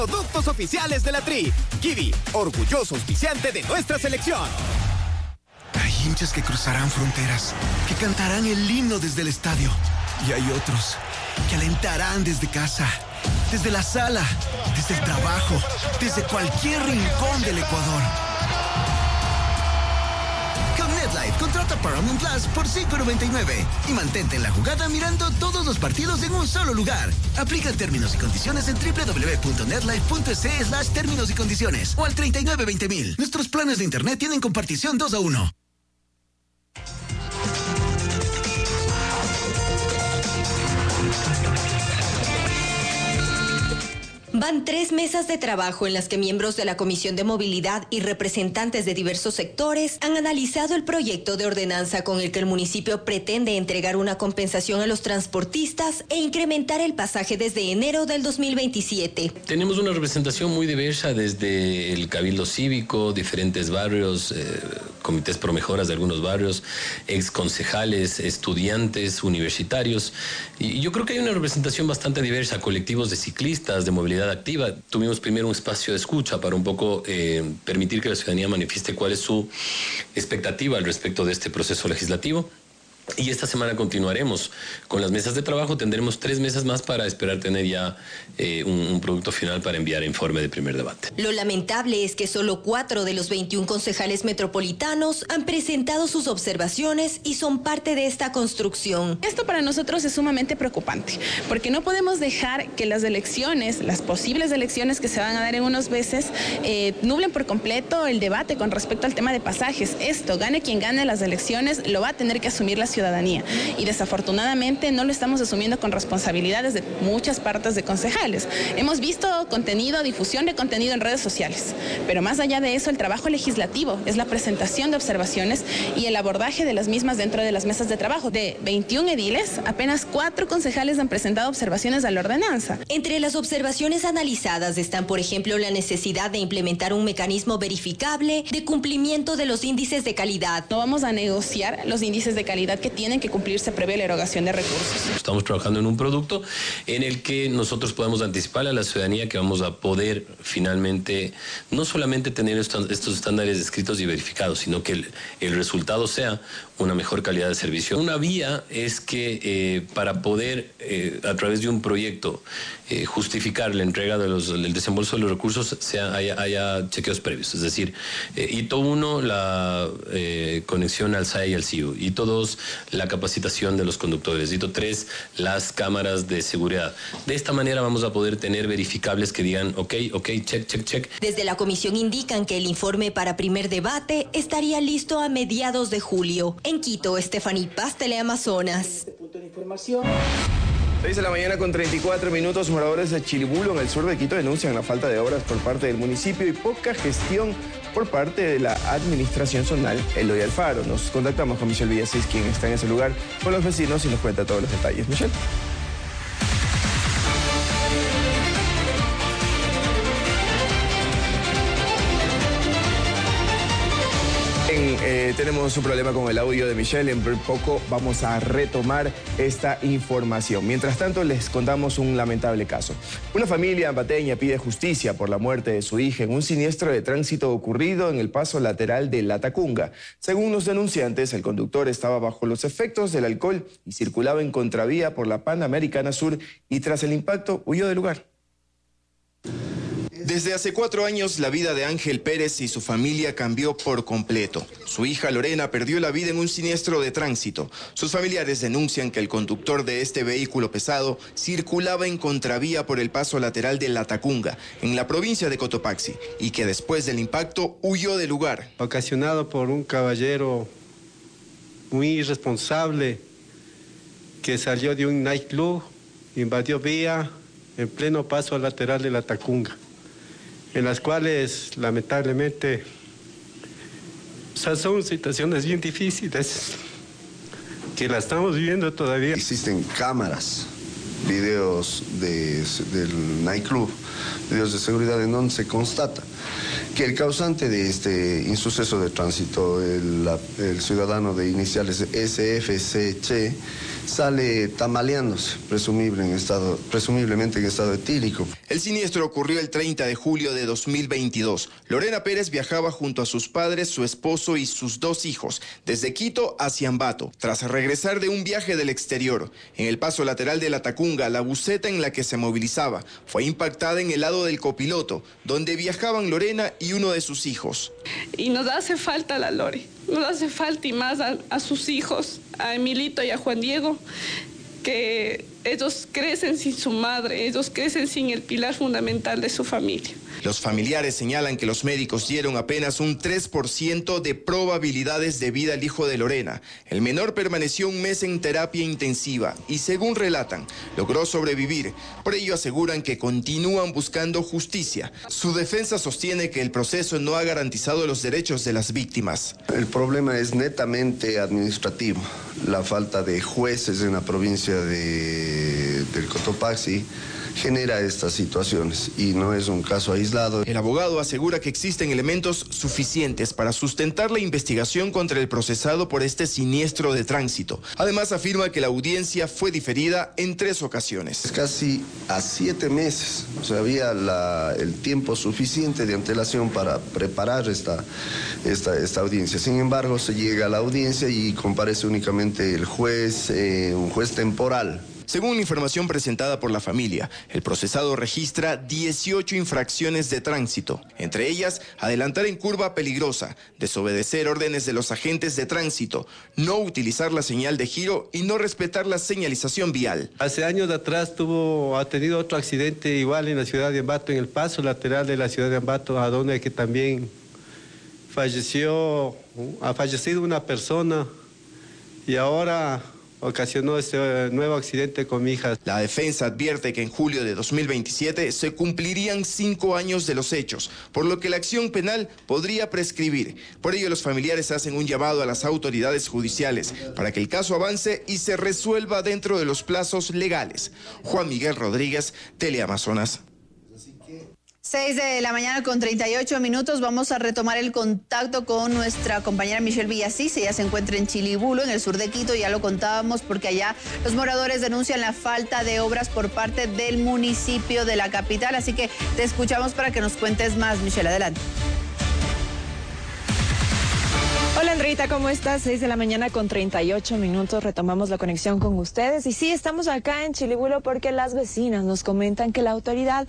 Productos oficiales de la Tri. Kiwi, orgulloso auspiciante de nuestra selección. Hay hinchas que cruzarán fronteras, que cantarán el himno desde el estadio. Y hay otros que alentarán desde casa, desde la sala, desde el trabajo, desde cualquier rincón del Ecuador. Con NetLife, contrata Paramount Plus por $5.99 y mantente en la jugada mirando todos los partidos en un solo lugar. Aplica términos y condiciones en www.netlife.es/términos y condiciones o al 3920.000. Nuestros planes de internet tienen compartición 2-1. Van 3 mesas de trabajo en las que miembros de la Comisión de Movilidad y representantes de diversos sectores han analizado el proyecto de ordenanza con el que el municipio pretende entregar una compensación a los transportistas e incrementar el pasaje desde enero del 2027. Tenemos una representación muy diversa desde el Cabildo Cívico, diferentes barrios, comités pro mejoras de algunos barrios, exconcejales, estudiantes, universitarios. Y yo creo que hay una representación bastante diversa, colectivos de ciclistas, de movilidad activa. Tuvimos primero un espacio de escucha para un poco permitir que la ciudadanía manifieste cuál es su expectativa al respecto de este proceso legislativo. Y esta semana continuaremos con las mesas de trabajo. Tendremos 3 mesas más para esperar tener ya un producto final para enviar a informe de primer debate. Lo lamentable es que solo 4 de los 21 concejales metropolitanos han presentado sus observaciones y son parte de esta construcción. Esto para nosotros es sumamente preocupante, porque no podemos dejar que las elecciones, las posibles elecciones que se van a dar en unos meses, nublen por completo el debate con respecto al tema de pasajes. Esto, gane quien gane las elecciones, lo va a tener que asumir la ciudadanía, y desafortunadamente no lo estamos asumiendo con responsabilidades de muchas partes de concejales. Hemos visto contenido, difusión de contenido en redes sociales, pero más allá de eso, el trabajo legislativo es la presentación de observaciones y el abordaje de las mismas dentro de las mesas de trabajo. De 21 ediles, apenas 4 concejales han presentado observaciones a la ordenanza. Entre las observaciones analizadas están, por ejemplo, la necesidad de implementar un mecanismo verificable de cumplimiento de los índices de calidad. No vamos a negociar los índices de calidad que tienen que cumplirse previo a la erogación de recursos. Estamos trabajando en un producto en el que nosotros podemos anticiparle a la ciudadanía que vamos a poder finalmente no solamente tener estos estándares escritos y verificados, sino que el resultado sea una mejor calidad de servicio. Una vía es que para poder, a través de un proyecto, justificar la entrega del desembolso de los recursos haya chequeos previos, es decir, hito 1, la conexión al SAE y al CIU, hito 2, la capacitación de los conductores, hito 3, las cámaras de seguridad. De esta manera vamos a poder tener verificables que digan ok, check. Desde la comisión indican que el informe para primer debate estaría listo a mediados de julio. En Quito, Stephanie Paz, Teleamazonas. 6 de la mañana con 34 minutos, moradores de Chilibulo, en el sur de Quito, denuncian la falta de obras por parte del municipio y poca gestión por parte de la administración zonal Eloy Alfaro. Nos contactamos con Michelle Villasís, quien está en ese lugar con los vecinos y nos cuenta todos los detalles. Michelle. Tenemos un problema con el audio de Michelle. En poco vamos a retomar esta información. Mientras tanto, les contamos un lamentable caso. Una familia ambateña pide justicia por la muerte de su hija en un siniestro de tránsito ocurrido en el paso lateral de Latacunga. Según los denunciantes, el conductor estaba bajo los efectos del alcohol y circulaba en contravía por la Panamericana Sur y tras el impacto huyó del lugar. Desde hace 4 años, la vida de Ángel Pérez y su familia cambió por completo. Su hija Lorena perdió la vida en un siniestro de tránsito. Sus familiares denuncian que el conductor de este vehículo pesado circulaba en contravía por el paso lateral de Latacunga, en la provincia de Cotopaxi, y que después del impacto huyó del lugar. Ocasionado por un caballero muy irresponsable que salió de un nightclub, invadió vía en pleno paso lateral de Latacunga, en las cuales lamentablemente son situaciones bien difíciles que la estamos viviendo todavía. Existen cámaras, videos del nightclub, videos de seguridad en donde se constata que el causante de este insuceso de tránsito, el ciudadano de iniciales SFCC, sale tambaleándose, presumiblemente en estado etílico. El siniestro ocurrió el 30 de julio de 2022. Lorena Pérez viajaba junto a sus padres, su esposo y sus 2 hijos, desde Quito hacia Ambato, tras regresar de un viaje del exterior. En el paso lateral de la Tacunga, la buseta en la que se movilizaba fue impactada en el lado del copiloto, donde viajaban Lorena y uno de sus hijos. Y nos hace falta la Lore, nos hace falta y más a sus hijos, a Emilito y a Juan Diego, que ellos crecen sin su madre, ellos crecen sin el pilar fundamental de su familia. Los familiares señalan que los médicos dieron apenas un 3% de probabilidades de vida al hijo de Lorena. El menor permaneció un mes en terapia intensiva y, según relatan, logró sobrevivir. Por ello aseguran que continúan buscando justicia. Su defensa sostiene que el proceso no ha garantizado los derechos de las víctimas. El problema es netamente administrativo. La falta de jueces en la provincia del Cotopaxi genera estas situaciones y no es un caso aislado. El abogado asegura que existen elementos suficientes para sustentar la investigación contra el procesado por este siniestro de tránsito. Además afirma que la audiencia fue diferida en 3 ocasiones. Es casi a 7 meses, o sea, había el tiempo suficiente de antelación para preparar esta audiencia. Sin embargo, se llega a la audiencia y comparece únicamente el juez, un juez temporal. Según la información presentada por la familia, el procesado registra 18 infracciones de tránsito, entre ellas adelantar en curva peligrosa, desobedecer órdenes de los agentes de tránsito, no utilizar la señal de giro y no respetar la señalización vial. Hace años atrás ha tenido otro accidente igual en la ciudad de Ambato, en el paso lateral de la ciudad de Ambato, a donde que también ha fallecido una persona y ahora ocasionó este nuevo accidente con mi hija. La defensa advierte que en julio de 2027 se cumplirían 5 años de los hechos, por lo que la acción penal podría prescribir. Por ello, los familiares hacen un llamado a las autoridades judiciales para que el caso avance y se resuelva dentro de los plazos legales. Juan Miguel Rodríguez, Teleamazonas. 6 de la mañana con 38 minutos. Vamos a retomar el contacto con nuestra compañera Michelle Villasís. Ella se encuentra en Chilibulo, en el sur de Quito. Ya lo contábamos porque allá los moradores denuncian la falta de obras por parte del municipio de la capital. Así que te escuchamos para que nos cuentes más, Michelle. Adelante. Hola Andreita, ¿cómo estás? 6 de la mañana con 38 minutos, retomamos la conexión con ustedes. Y sí, estamos acá en Chilibulo porque las vecinas nos comentan que la autoridad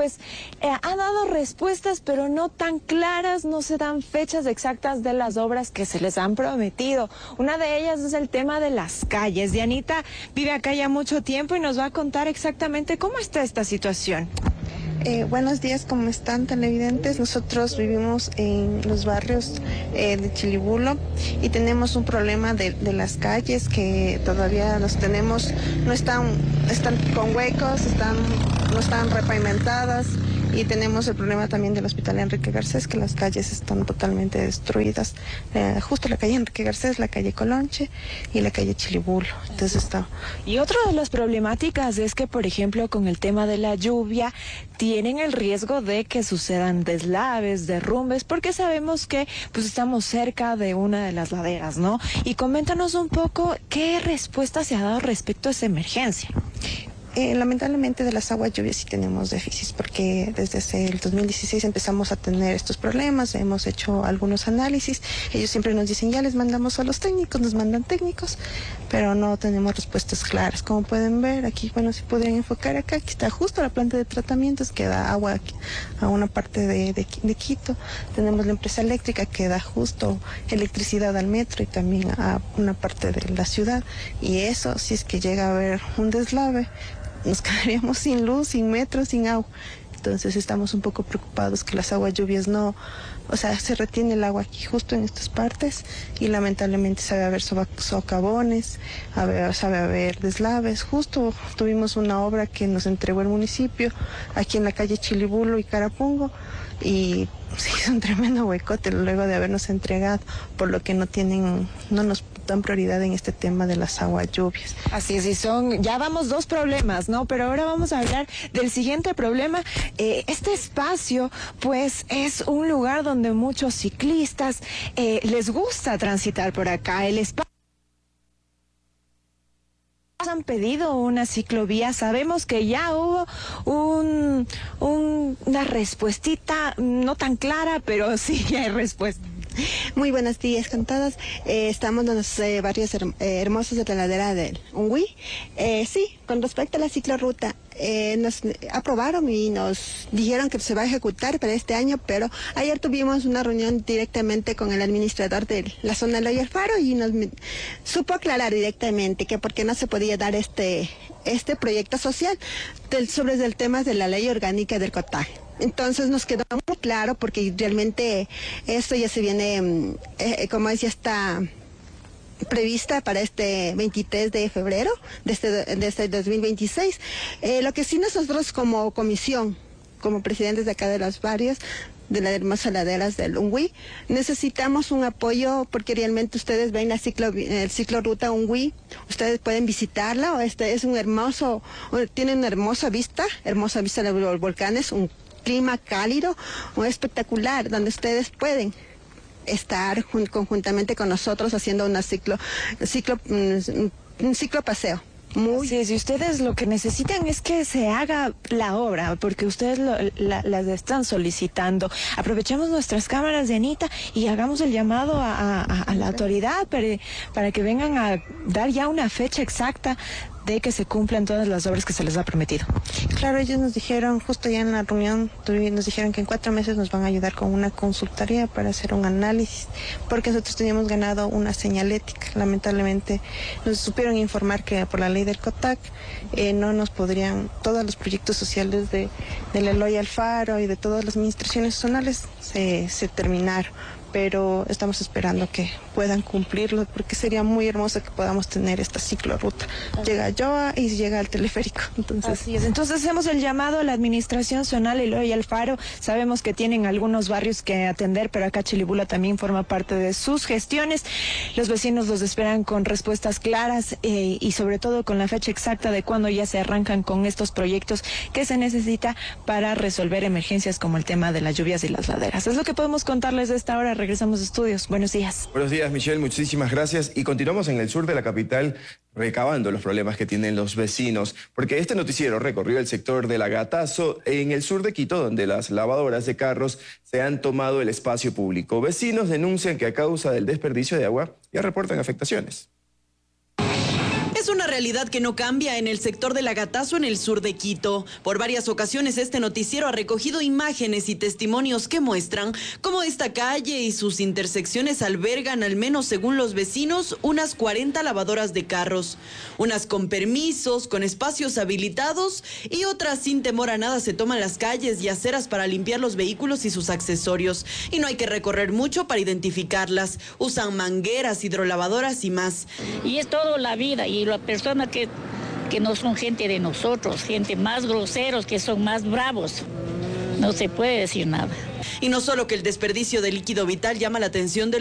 ha dado respuestas, pero no tan claras, no se dan fechas exactas de las obras que se les han prometido. Una de ellas es el tema de las calles. Dianita vive acá ya mucho tiempo y nos va a contar exactamente cómo está esta situación. Buenos días, ¿cómo están televidentes? Nosotros vivimos en los barrios de Chilibulo y tenemos un problema de las calles que todavía los tenemos, están con huecos, no están repavimentadas, y tenemos el problema también del Hospital Enrique Garcés, que las calles están totalmente destruidas. Justo la calle Enrique Garcés, la calle Colonche y la calle Chilibulo. Entonces está. Y otra de las problemáticas es que, por ejemplo, con el tema de la lluvia, tienen el riesgo de que sucedan deslaves, derrumbes, porque sabemos que estamos cerca de una de las laderas, ¿no? Y coméntanos un poco qué respuesta se ha dado respecto a esa emergencia. Lamentablemente de las aguas lluvias sí tenemos déficits, porque desde el 2016 empezamos a tener estos problemas, hemos hecho algunos análisis, ellos siempre nos dicen ya les mandamos a los técnicos, nos mandan técnicos, pero no tenemos respuestas claras. Como pueden ver aquí, si pueden enfocar acá, aquí está justo la planta de tratamientos que da agua a una parte de Quito, tenemos la empresa eléctrica que da justo electricidad al metro y también a una parte de la ciudad, y eso, si es que llega a haber un deslave, nos quedaríamos sin luz, sin metro, sin agua. Entonces estamos un poco preocupados que las aguas lluvias se retiene el agua aquí justo en estas partes y lamentablemente sabe haber socavones, sabe haber deslaves. Justo tuvimos una obra que nos entregó el municipio aquí en la calle Chilibulo y Carapungo y sí, es un tremendo huecote luego de habernos entregado, por lo que no nos dan prioridad en este tema de las aguas lluvias. Así es, ya vamos 2 problemas, ¿no? Pero ahora vamos a hablar del siguiente problema. Este espacio, es un lugar donde muchos ciclistas les gusta transitar por acá. El espacio han pedido una ciclovía. Sabemos que ya hubo una respuestita, no tan clara, pero sí ya hay respuesta. Muy buenos días con todos. Estamos en los barrios hermosos de la ladera del Ungüí. Sí, con respecto a la ciclorruta, nos aprobaron y nos dijeron que se va a ejecutar para este año, pero ayer tuvimos una reunión directamente con el administrador de la zona de Eloy Alfaro y nos supo aclarar directamente que por qué no se podía dar este proyecto social sobre el tema de la ley orgánica del COTAG. Entonces nos quedó muy claro porque realmente esto ya se viene, como es, ya está prevista para este 23 de febrero de este 2026. Lo que sí nosotros como comisión, como presidentes de acá de los barrios, de las hermosas laderas del Ungüí, necesitamos un apoyo porque realmente ustedes ven el ciclorruta Ungüí, ustedes pueden visitarla, es un hermoso, tiene una hermosa vista de los volcanes, un clima cálido, espectacular, donde ustedes pueden estar conjuntamente con nosotros haciendo un ciclo paseo. Sí, si ustedes lo que necesitan es que se haga la obra, porque ustedes las están solicitando. Aprovechemos nuestras cámaras de Anita y hagamos el llamado a la autoridad para que vengan a dar ya una fecha exacta de que se cumplan todas las obras que se les ha prometido. Claro, ellos nos dijeron, justo ya en la reunión, nos dijeron que en 4 meses nos van a ayudar con una consultoría para hacer un análisis, porque nosotros teníamos ganado una señalética. Lamentablemente nos supieron informar que por la ley del COTAC no nos podrían, todos los proyectos sociales del Eloy Alfaro y de todas las administraciones zonales se terminaron. Pero estamos esperando que puedan cumplirlo porque sería muy hermoso que podamos tener esta ciclorruta. Llega a Yoa y llega al teleférico. Entonces hacemos el llamado a la administración zonal Eloy Alfaro. Sabemos que tienen algunos barrios que atender, pero acá Chilibula también forma parte de sus gestiones. Los vecinos los esperan con respuestas claras y sobre todo con la fecha exacta de cuándo ya se arrancan con estos proyectos que se necesita para resolver emergencias como el tema de las lluvias y las laderas. Es lo que podemos contarles de esta hora. Regresamos a estudios. Buenos días. Buenos días, Michelle. Muchísimas gracias. Y continuamos en el sur de la capital recabando los problemas que tienen los vecinos, porque este noticiero recorrió el sector de La Gatazo en el sur de Quito, donde las lavadoras de carros se han tomado el espacio público. Vecinos denuncian que a causa del desperdicio de agua ya reportan afectaciones. Es una realidad que no cambia en el sector de La Gatazo en el sur de Quito. Por varias ocasiones este noticiero ha recogido imágenes y testimonios que muestran cómo esta calle y sus intersecciones albergan, al menos según los vecinos, unas 40 lavadoras de carros. Unas con permisos, con espacios habilitados y otras sin temor a nada se toman las calles y aceras para limpiar los vehículos y sus accesorios. Y no hay que recorrer mucho para identificarlas. Usan mangueras, hidrolavadoras y más. Y es toda la vida y las personas que no son gente de nosotros, gente más groseros, que son más bravos. No se puede decir nada. Y no solo que el desperdicio de líquido vital llama la atención de